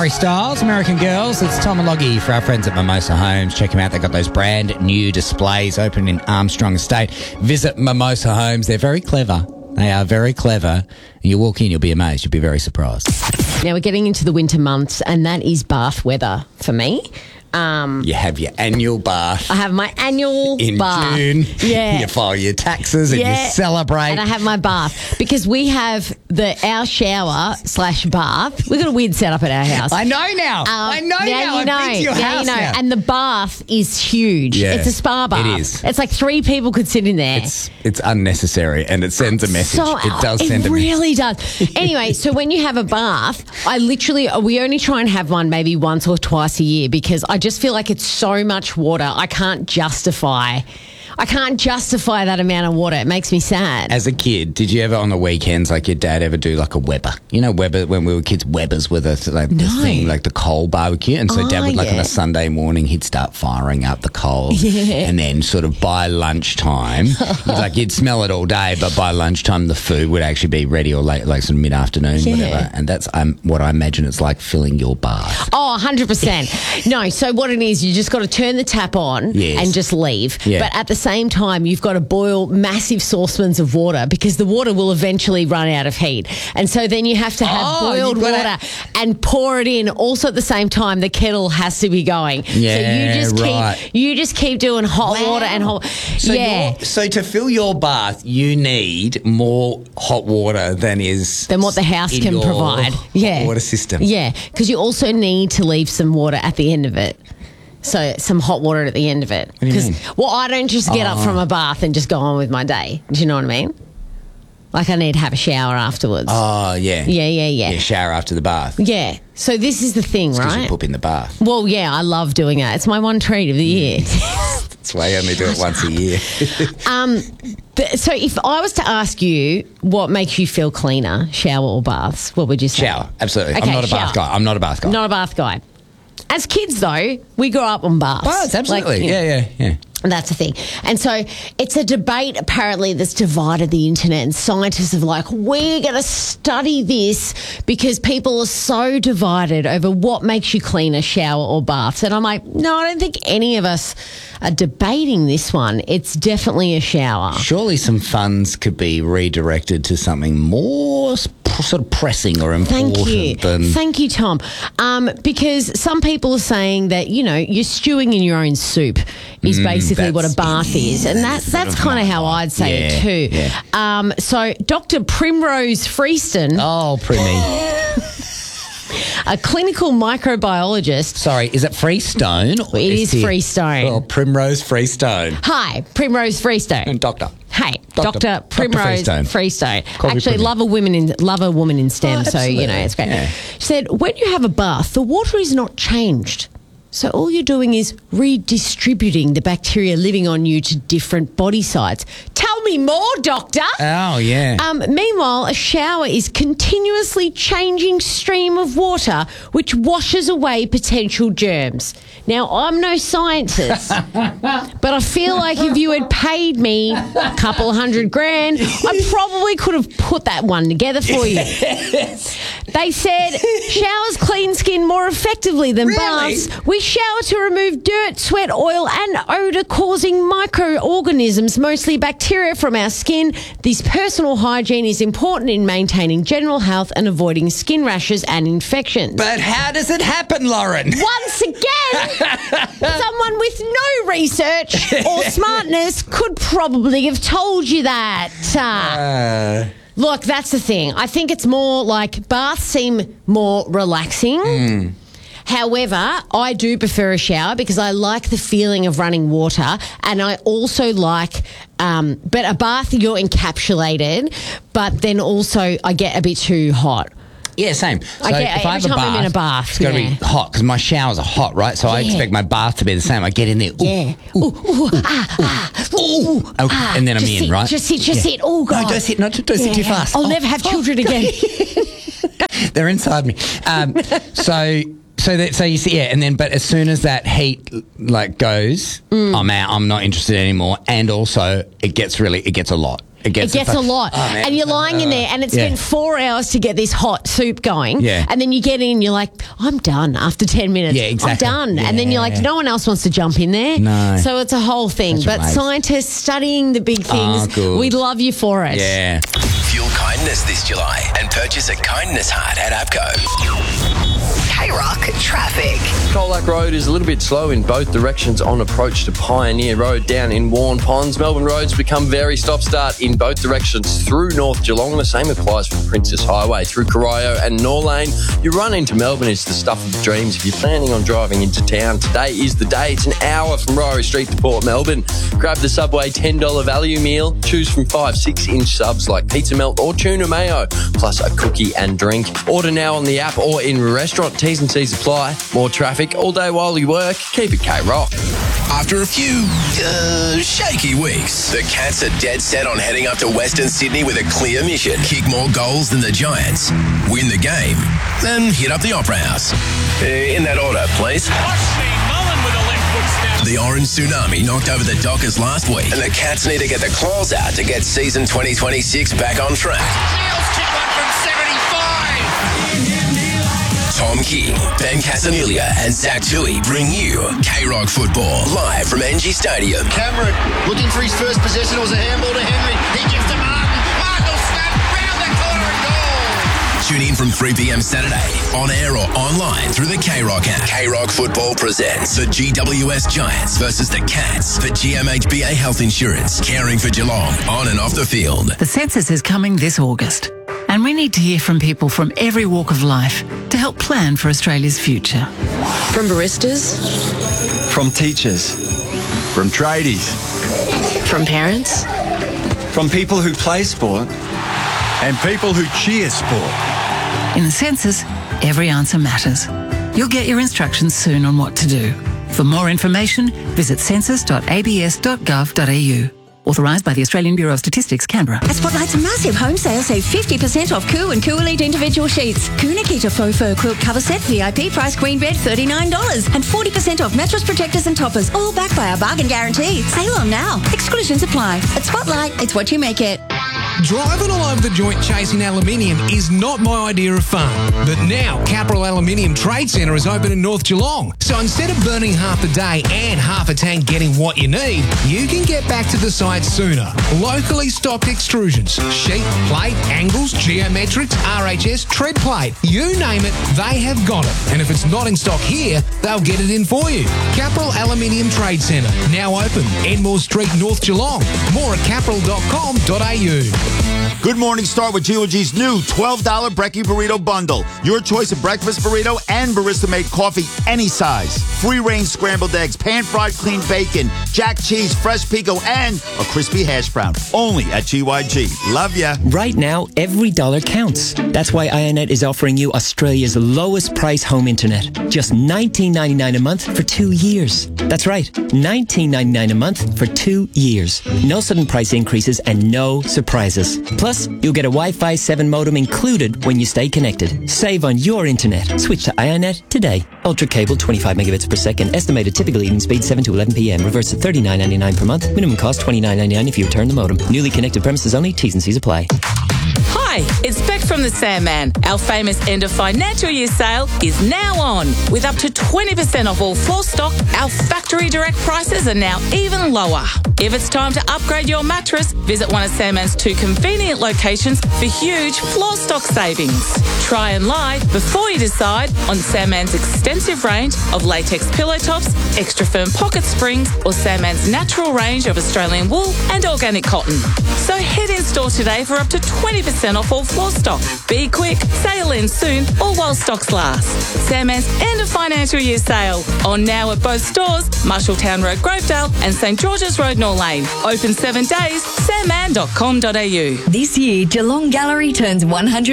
Harry Styles, American Girls. It's Tom and Loggy for our friends at Mimosa Homes. Check them out. They've got those brand new displays open in Armstrong Estate. Visit Mimosa Homes. They're very clever. They are very clever. You walk in, you'll be amazed. You'll be very surprised. Now we're getting into the winter months, and that is bath weather for me. You have your annual bath. I have my annual in bath. June. Yeah. You file your taxes and you celebrate. And I have my bath because we have our shower / bath. We've got a weird setup at our house. I know now. I know now. You know. I've been to your house now. And the bath is huge. Yeah, it's a spa bath. it is. It's like 3 people could sit in there. It's unnecessary and it sends a message. It does send a message. It really does. Anyway, so when you have a bath, we only try and have one maybe once or twice a year because I just feel like it's so much water. I can't justify that amount of water. It makes me sad. As a kid, did you ever on the weekends, like your dad ever do like a Weber? You know Weber, when we were kids, Webers were the thing, like the coal barbecue. And so Dad would on a Sunday morning, he'd start firing up the coals. Yeah. And then sort of by lunchtime, you'd smell it all day, but by lunchtime the food would actually be ready or late, like sort of mid-afternoon, whatever. And that's what I imagine it's like filling your bath. Oh, 100%. No, so what it is, you just got to turn the tap on and just leave. Yeah. But at the same time, you've got to boil massive saucepans of water because the water will eventually run out of heat. And so then you have to have boiled water and pour it in. Also at the same time, the kettle has to be going. Yeah, so you just keep doing hot water and hot. So to fill your bath, you need more hot water than what the house can provide. Hot water system. Yeah, because you also need to leave some water at the end of it. So some hot water at the end of it. What do you mean? Well, I don't just get up from a bath and just go on with my day. Do you know what I mean? Like I need to have a shower afterwards. Oh, yeah. Yeah. Yeah, shower after the bath. Yeah. So this is the thing, Because right? you poop in the bath. Well, yeah, I love doing that. It's my one treat of the year. That's why I only do it once a year. So if I was to ask you what makes you feel cleaner, shower or baths, what would you say? Shower, absolutely. Okay, I'm not a bath guy. I'm not a bath guy. Not a bath guy. As kids, though, we grew up on baths. Baths, absolutely. Like, yeah. That's the thing. And so it's a debate, apparently, that's divided the internet, and scientists are like, we're going to study this because people are so divided over what makes you cleaner, shower or baths. And I'm like, no, I don't think any of us are debating this one. It's definitely a shower. Surely some funds could be redirected to something more sort of pressing or important Thank you, Tom. Because some people are saying that, you're stewing in your own soup is basically what a bath is. And that's kind of how I'd say it too. Yeah. So Dr. Primrose Freestone. Oh, Primmy. A clinical microbiologist. Sorry, is it Freestone? It is Freestone. Oh, Primrose Freestone. Hi, Primrose Freestone. And Doctor. Hey, Dr. Primrose Freestone. Call Actually, love a woman in STEM, so, it's great. Yeah. She said, when you have a bath, the water is not changed. So all you're doing is redistributing the bacteria living on you to different body sites. Tell me more, doctor. Oh, yeah. Meanwhile, a shower is continuously changing stream of water which washes away potential germs. Now, I'm no scientist, but I feel like if you had paid me a couple of $100,000, I probably could have put that one together for you. They said showers clean skin more effectively than baths. We shower to remove dirt, sweat, oil and odour-causing microorganisms, mostly bacteria, from our skin. This personal hygiene is important in maintaining general health and avoiding skin rashes and infections. But how does it happen, Lauren? Once again, someone with no research or smartness could probably have told you that. Look, that's the thing. I think it's more like baths seem more relaxing. However, I do prefer a shower because I like the feeling of running water, and I also like, but a bath you're encapsulated, but then also I get a bit too hot. Yeah, same. So I get, if I have every time I'm in a bath, it's got to be hot because my showers are hot, right? So I expect my bath to be the same. I get in there, and then I'm in, right? Just sit. Oh, God. No, don't sit too fast. I'll never have children again. They're inside me. So you see, and then, but as soon as that heat goes, I'm out. I'm not interested anymore. And also, it gets a lot. It gets a lot. Oh, man. And you're lying in there and it's been 4 hours to get this hot soup going. Yeah. And then you get in and you're like, I'm done after 10 minutes. Yeah, exactly. I'm done. Yeah. And then you're like, no one else wants to jump in there. No. So it's a whole thing. Such a but waste. scientists studying the big things, good. we love you for it. Yeah. Fuel kindness this July and purchase a kindness heart at APCO. K-Rock traffic. Colac Road is a little bit slow in both directions on approach to Pioneer Road down in Warren Ponds. Melbourne roads become very stop-start in both directions through North Geelong. The same applies for Princess Highway through Corio and Norlane. You run into Melbourne, it's the stuff of dreams. If you're planning on driving into town, today is the day. It's an hour from Ryrie Street to Port Melbourne. Grab the Subway $10 value meal. Choose from 5-6-inch subs like pizza melt or tuna mayo, plus a cookie and drink. Order now on the app or in restaurant. T's and C's apply. More traffic all day while you work. Keep it K-Rock. After a few shaky weeks, the Cats are dead set on heading up to Western Sydney with a clear mission. Kick more goals than the Giants, win the game, then hit up the Opera House. In that order, please. The Orange Tsunami knocked over the Dockers last week, and the Cats need to get the claws out to get season 2026 back on track. Tom King, Ben Casaniglia and Zach Tui bring you K-Rock Football live from NG Stadium. Cameron looking for his first possession. It was a handball to Henry. He gives to Martin. Martin will snap round the corner and goal. Tune in from 3 p.m. Saturday, on air or online through the K-Rock app. K-Rock Football presents the GWS Giants versus the Cats for GMHBA Health Insurance, caring for Geelong on and off the field. The census is coming this August, and we need to hear from people from every walk of life to help plan for Australia's future. From baristas, from teachers, from tradies, from parents, from people who play sport and people who cheer sport. In the census, every answer matters. You'll get your instructions soon on what to do. For more information, visit census.abs.gov.au. Authorised by the Australian Bureau of Statistics, Canberra. At Spotlight's a massive home sale, save 50% off Coo and Coo Elite individual sheets. Coo Nikita faux fur quilt cover set, VIP price queen bed, $39. And 40% off mattress protectors and toppers, all backed by our bargain guarantee. Sale on now. Exclusions apply. At Spotlight, it's what you make it. Driving all over the joint chasing aluminium is not my idea of fun. But now, Capral Aluminium Trade Centre is open in North Geelong. So instead of burning half a day and half a tank getting what you need, you can get back to the site sooner. Locally stocked extrusions, sheet, plate, angles, geometrics, RHS, tread plate, you name it, they have got it. And if it's not in stock here, they'll get it in for you. Capral Aluminium Trade Centre, now open, Enmore Street, North Geelong. More at capral.com.au. Good morning. Start with GOG's new $12 Brekkie Burrito Bundle. Your choice of breakfast burrito and barista-made coffee any size. Free-range scrambled eggs, pan-fried clean bacon, jack cheese, fresh pico, and a crispy hash brown. Only at GYG. Love ya. Right now, every dollar counts. That's why IONET is offering you Australia's lowest price home internet. Just $19.99 a month for 2 years. That's right, $19.99 a month for 2 years. No sudden price increases and no surprises. Plus, you'll get a Wi-Fi 7 modem included when you stay connected. Save on your internet. Switch to IONET today. Ultra cable, 25 megabits per second. Estimated typical evening speed, 7 to 11 p.m. Reverse at $39.99 per month. Minimum cost, $29.99 if you return the modem. Newly connected premises only. T's and C's apply. Hi, it's Beck from the Sandman. Our famous end of financial year sale is now on. With up to 20% off all floor stock, our factory direct prices are now even lower. If it's time to upgrade your mattress, visit one of Sandman's 2 convenient locations for huge floor stock savings. Try and lie before you decide on Sandman's extensive range of latex pillow tops, extra firm pocket springs, or Sandman's natural range of Australian wool and organic cotton. So head in store today for up to 20% off all floor stock. Be quick, sale ends soon or while stocks last. Sandman's end of financial year sale on now at both stores, Marshalltown Road, Grovedale and St George's Road, Norlane. Open 7 days, sandman.com.au. This year, Geelong Gallery turns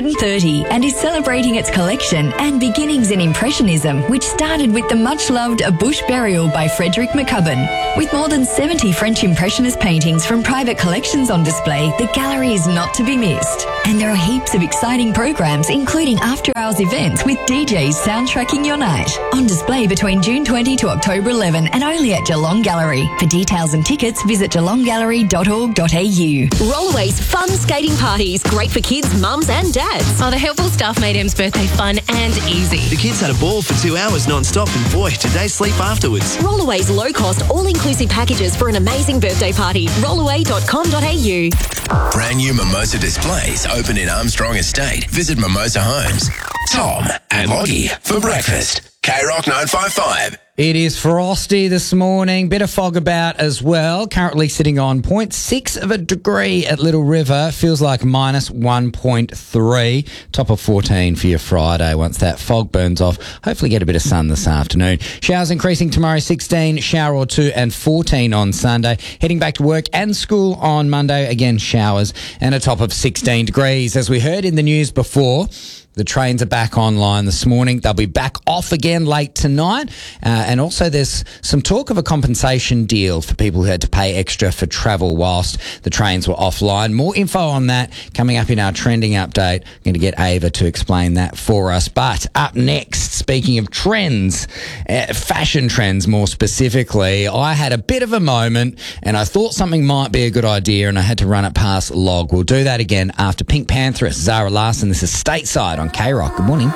130 and is celebrating its collection and beginnings in Impressionism, which started with the much-loved A Bush Burial by Frederick McCubbin. With more than 70 French Impressionist paintings from private collections on display, the gallery is not to be missed. And And there are heaps of exciting programs, including after-hours events with DJs soundtracking your night. On display between June 20 to October 11 and only at Geelong Gallery. For details and tickets, visit geelonggallery.org.au. Rollaway's fun skating parties. Great for kids, mums and dads. Oh, the helpful staff made Em's birthday fun and easy. The kids had a ball for 2 hours non-stop and boy, did they sleep afterwards. Rollaway's low-cost, all-inclusive packages for an amazing birthday party. Rollaway.com.au. Brand new Mimosa displays open in Armstrong Estate. Visit Mimosa Homes. Tom and Loggy for breakfast. K-Rock 955. It is frosty this morning. Bit of fog about as well. Currently sitting on 0.6 of a degree at Little River. Feels like minus 1.3. Top of 14 for your Friday once that fog burns off. Hopefully get a bit of sun this afternoon. Showers increasing tomorrow, 16, shower or two, and 14 on Sunday. Heading back to work and school on Monday. Again, showers and a top of 16 degrees. As we heard in the news before, the trains are back online this morning. They'll be back off again late tonight. And also there's some talk of a compensation deal for people who had to pay extra for travel whilst the trains were offline. More info on that coming up in our trending update. I'm going to get Ava to explain that for us. But up next, speaking of trends, fashion trends more specifically, I had a bit of a moment and I thought something might be a good idea and I had to run it past Log. We'll do that again after Pink Pantheress, Zara Larson. This is Stateside on K-Rock. Good morning.